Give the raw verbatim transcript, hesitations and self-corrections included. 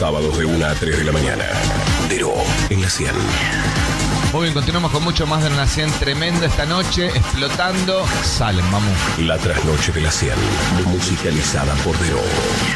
Sábados de una a tres de la mañana. Dero en la cien. Muy bien, continuamos con mucho más de la cien. Tremendo esta noche, explotando. Salen, vamos. La trasnoche de la cien. Musicalizada por Dero.